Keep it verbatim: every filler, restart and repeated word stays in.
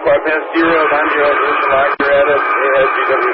five past zero, nine zero, position line, you're at it, A S G W